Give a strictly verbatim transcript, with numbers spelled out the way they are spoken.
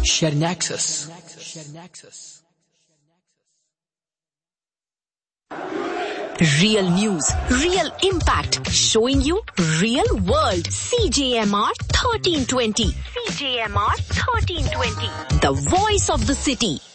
Shernaxus. Real news, real impact, showing you real world. C J M R thirteen twenty. C J M R thirteen twenty. The voice of the city.